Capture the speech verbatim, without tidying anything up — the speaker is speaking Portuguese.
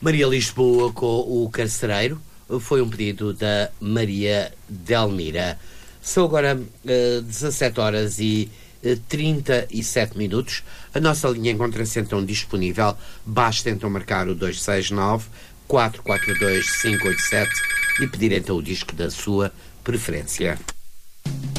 Maria Lisboa com o Carcereiro foi um pedido da Maria Delmira. São agora uh, dezassete horas e trinta e sete minutos. A nossa linha encontra-se então disponível. Basta então marcar o dois seis nove, quatro quatro dois, cinco oito sete e pedir então o disco da sua preferência.